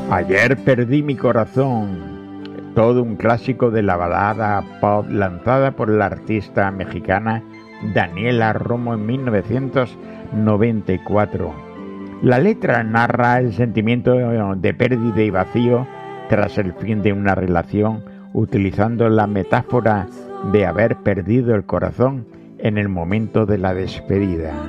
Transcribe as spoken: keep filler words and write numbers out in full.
Ayer perdí mi corazón, todo un clásico de la balada pop lanzada por la artista mexicana Daniela Romo en mil novecientos noventa y cuatro. La letra narra el sentimiento de pérdida y vacío tras el fin de una relación, utilizando la metáfora de haber perdido el corazón en el momento de la despedida.